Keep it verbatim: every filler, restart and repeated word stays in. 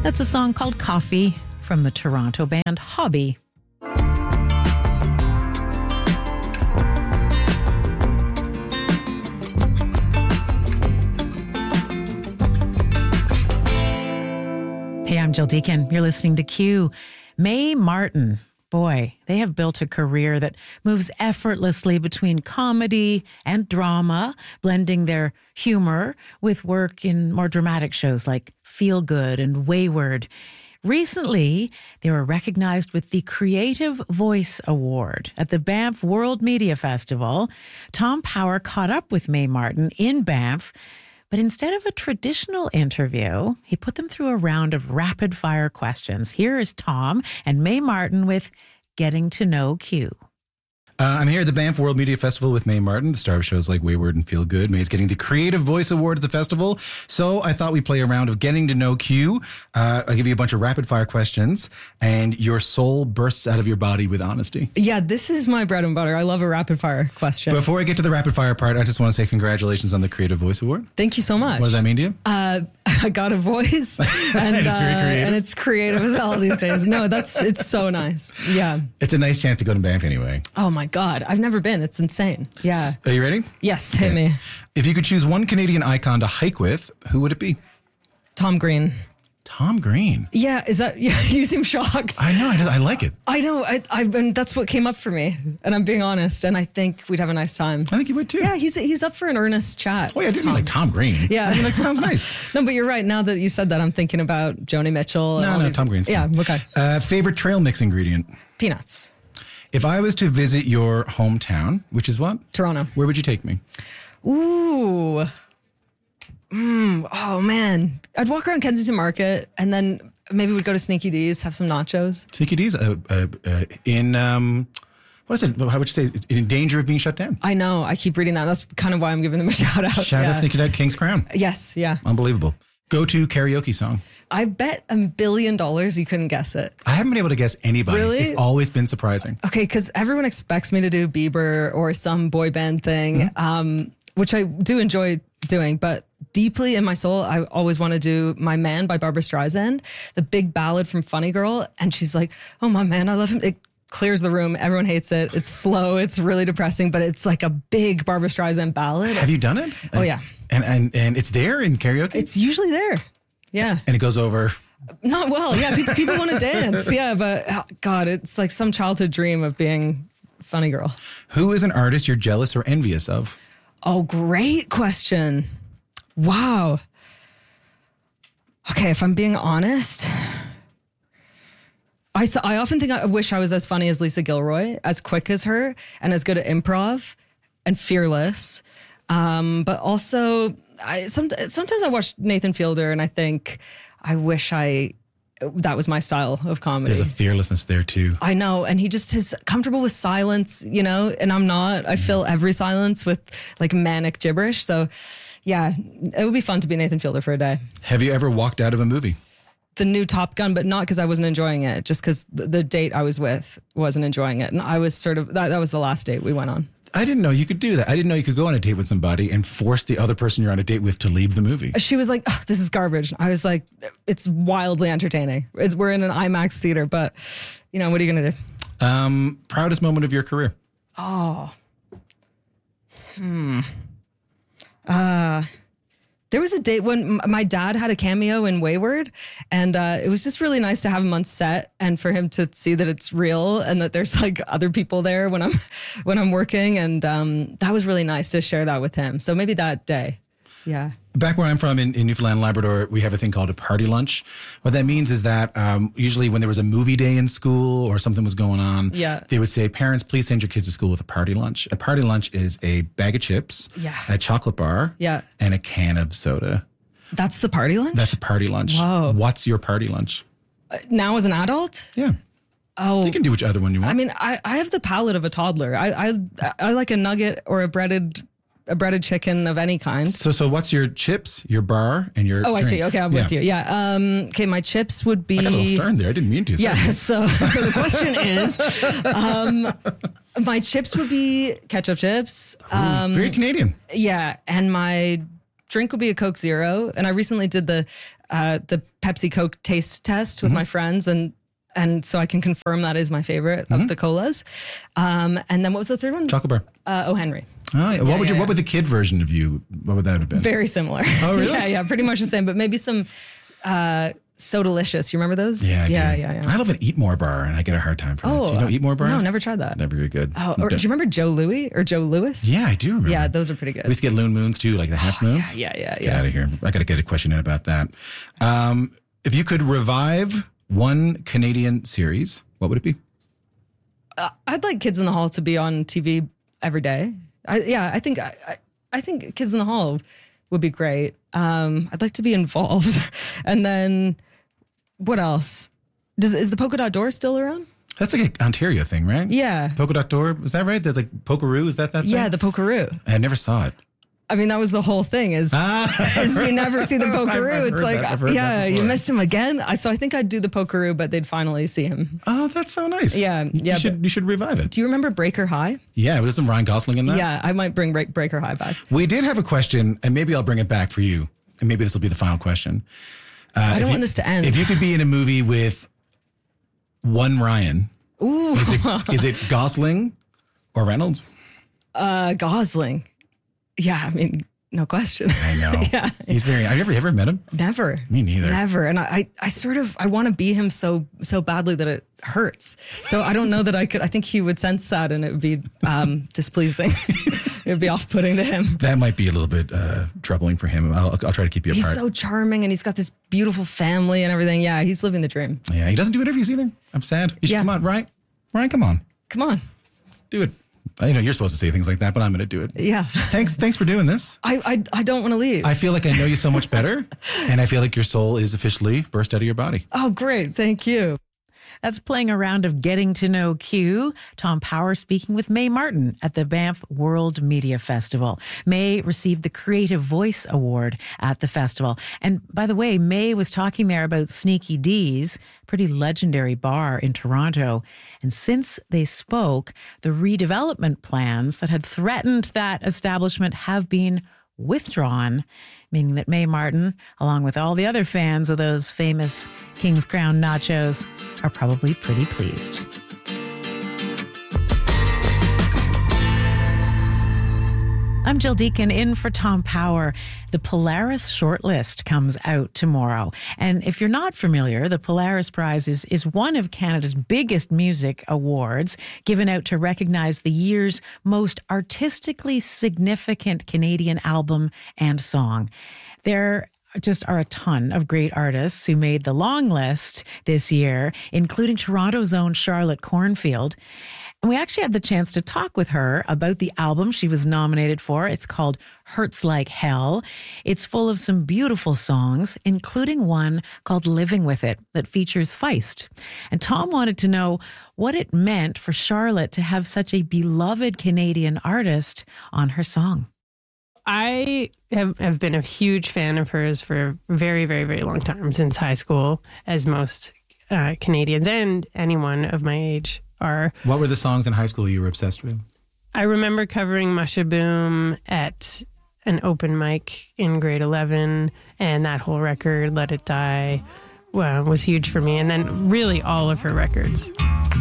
That's a song called Coffee from the Toronto band Hobby. Hey, I'm Jill Deacon. You're listening to Q. Mae Martin. Boy, they have built a career that moves effortlessly between comedy and drama, blending their humor with work in more dramatic shows like Feel Good and Wayward. Recently, they were recognized with the Creative Voice Award at the Banff World Media Festival. Tom Power caught up with Mae Martin in Banff, but instead of a traditional interview, he put them through a round of rapid-fire questions. Here is Tom and Mae Martin with Getting to Know Q. Uh, I'm here at the Banff World Media Festival with Mae Martin, the star of shows like Wayward and Feel Good. Mae's getting the Creative Voice Award at the festival. So I thought we'd play a round of Getting to Know Q. Uh, I'll give you a bunch of rapid-fire questions, and your soul bursts out of your body with honesty. Yeah, this is my bread and butter. I love a rapid-fire question. Before I get to the rapid-fire part, I just want to say congratulations on the Creative Voice Award. Thank you so much. What does that mean to you? Uh, I got a voice, and, and it's very uh, creative. and it's creative as hell these days. No, that's it's so nice. Yeah. It's a nice chance to go to Banff anyway. Oh my God, I've never been. It's insane. Yeah. Are you ready? Yes, hit me. If you could choose one Canadian icon to hike with, who would it be? Tom Green. Tom Green. Yeah, is that? Yeah, you seem shocked. I know. I, just, I like it. I know. I, I've been. That's what came up for me, and I'm being honest. And I think we'd have a nice time. I think you would too. Yeah, he's he's up for an earnest chat. Oh yeah, I didn't mean like Tom Green. Yeah, I mean, like sounds nice. No, but you're right. Now that you said that, I'm thinking about Joni Mitchell. And No, all no, these- Tom Green's Yeah. fine. Okay. Uh, favorite trail mix ingredient? Peanuts. If I was to visit your hometown, which is what? Toronto. Where would you take me? Ooh. Mm, oh man, I'd walk around Kensington Market, and then maybe we'd go to Sneaky D's, have some nachos. Sneaky D's uh, uh, uh, in, um, what is it? How would you say? In danger of being shut down. I know. I keep reading that. That's kind of why I'm giving them a shout out. Shout yeah. out Sneaky Dad, King's Crown. Yes. Yeah. Unbelievable. Go-to karaoke song. I bet a billion dollars you couldn't guess it. I haven't been able to guess anybody's. Really? It's always been surprising. Okay, because everyone expects me to do Bieber or some boy band thing, mm-hmm. um, which I do enjoy doing, but deeply in my soul, I always want to do My Man by Barbra Streisand, the big ballad from Funny Girl. And she's like, oh, my man, I love him. It clears the room. Everyone hates it. It's slow. It's really depressing, but it's like a big Barbra Streisand ballad. Have you done it? Oh, yeah. And and and it's there in karaoke? It's usually there. Yeah. And it goes over. Not well. Yeah. People, people want to dance. Yeah. But oh, God, it's like some childhood dream of being Funny Girl. Who is an artist you're jealous or envious of? Oh, great question. Wow. Okay. If I'm being honest, I, I often think I wish I was as funny as Lisa Gilroy, as quick as her, and as good at improv and fearless. Um, but also, I some, sometimes I watch Nathan Fielder and I think, I wish I, that was my style of comedy. There's a fearlessness there too. I know. And he just is comfortable with silence, you know, and I'm not. I fill every silence with like manic gibberish. So yeah, it would be fun to be Nathan Fielder for a day. Have you ever walked out of a movie? The new Top Gun, but not because I wasn't enjoying it, just because the, the date I was with wasn't enjoying it. And I was sort of, that, that was the last date we went on. I didn't know you could do that. I didn't know you could go on a date with somebody and force the other person you're on a date with to leave the movie. She was like, oh, this is garbage. I was like, it's wildly entertaining. It's, we're in an IMAX theater, but, you know, what are you going to do? Um, proudest moment of your career? Oh. Hmm. Uh... There was a date when my dad had a cameo in Wayward, and uh, it was just really nice to have him on set and for him to see that it's real and that there's like other people there when I'm when I'm working, and um, that was really nice to share that with him. So maybe that day, yeah. Back where I'm from in, in Newfoundland, Labrador, we have a thing called a party lunch. What that means is that um, usually when there was a movie day in school or something was going on, yeah. they would say, parents, please send your kids to school with a party lunch. A party lunch is a bag of chips, yeah. a chocolate bar, yeah. and a can of soda. That's the party lunch? That's a party lunch. Whoa. What's your party lunch? Uh, now as an adult? Yeah. Oh, you can do whichever one you want. I mean, I, I have the palate of a toddler. I, I I like a nugget or a breaded a breaded chicken of any kind. So, so what's your chips, your bar, and your Oh, drink? I see. Okay, I'm yeah. with you. Yeah. Um, okay, my chips would be... I got a little stern there. I didn't mean to. Yeah, Sorry. so, so the question is, um, my chips would be ketchup chips. Ooh, Um, very Canadian. yeah, and my drink would be a Coke Zero. And I recently did the uh, the Pepsi Coke taste test with mm-hmm. my friends, and and so I can confirm that is my favorite mm-hmm. of the colas. Um, and then what was the third one? Chocolate bar. Uh, O. Henry. Oh, yeah. What yeah, would you? yeah, What would the kid version of you? What would that have been? Very similar. Oh, really? yeah, yeah, pretty much the same, but maybe some. Uh, So Delicious. You remember those? Yeah, I yeah, do. yeah, yeah. I love an Eat More bar, and I get a hard time for oh, that. Do you know Eat More bars? No, never tried that. They're very good. Oh, or, do you remember Joe Louis or Joe Lewis? Yeah, I do remember. Yeah, those are pretty good. We used to get Loon Moons too, like the half oh, moons. Yeah, yeah, yeah. Get yeah. out of here. I got to get a question in about that. Um, if you could revive one Canadian series, what would it be? Uh, I'd like Kids in the Hall to be on T V every day. I, yeah, I think I, I, I think Kids in the Hall would be great. Um, I'd like to be involved, and then. What else? Does is the polka dot door still around? That's like an Ontario thing, right? Yeah. Polka dot door. Is that right? That's like Pokeroo. Is that that thing? Yeah, the Pokeroo. I never saw it. I mean, that was the whole thing is, ah, is you never see the Pokeroo. It's like, yeah, you missed him again. I, so I think I'd do the Pokeroo, but they'd finally see him. Oh, that's so nice. Yeah. yeah you, should, you should revive it. Do you remember Breaker High? Yeah, was some Ryan Gosling in that? Yeah, I might bring Break, Breaker High back. We did have a question, and maybe I'll bring it back for you. And maybe this will be the final question. Uh, I don't you, want this to end. If you could be in a movie with one Ryan, Ooh. Is, it, is it Gosling or Reynolds? Uh, Gosling. Yeah, I mean, no question. I know. yeah. He's very, have you ever, ever met him? Never. Me neither. Never. And I, I, I sort of, I want to be him so, so badly that it hurts. So I don't know that I could, I think he would sense that and it would be um, displeasing. It would be off-putting to him. That might be a little bit uh, troubling for him. I'll, I'll try to keep you apart. He's so charming and he's got this beautiful family and everything. Yeah, he's living the dream. Yeah, he doesn't do interviews either. I'm sad. You should yeah. come on, Ryan. Ryan, come on. Come on. Do it. I know you're supposed to say things like that, but I'm going to do it. Yeah. Thanks Thanks for doing this. I, I, I don't want to leave. I feel like I know you so much better, and I feel like your soul is officially burst out of your body. Oh, great. Thank you. That's playing a round of Getting to Know Q. Tom Power speaking with Mae Martin at the Banff World Media Festival. Mae received the Creative Voice Award at the festival. And by the way, Mae was talking there about Sneaky D's, pretty legendary bar in Toronto. And since they spoke, the redevelopment plans that had threatened that establishment have been withdrawn, meaning that Mae Martin, along with all the other fans of those famous King's Crown nachos, are probably pretty pleased. I'm Jill Deacon in for Tom Power. The Polaris shortlist comes out tomorrow. And if you're not familiar, the Polaris Prize is, is one of Canada's biggest music awards, given out to recognize the year's most artistically significant Canadian album and song. There just are a ton of great artists who made the long list this year, including Toronto's own Charlotte Cornfield. And we actually had the chance to talk with her about the album she was nominated for. It's called Hurts Like Hell. It's full of some beautiful songs, including one called Living With It that features Feist. And Tom wanted to know what it meant for Charlotte to have such a beloved Canadian artist on her song. I have, have been a huge fan of hers for a very, very, very long time, since high school, as most uh, Canadians and anyone of my age are. What were the songs in high school you were obsessed with? I remember covering Musha Boom at an open mic in grade eleven, and that whole record, Let It Die, well, was huge for me. And then really all of her records.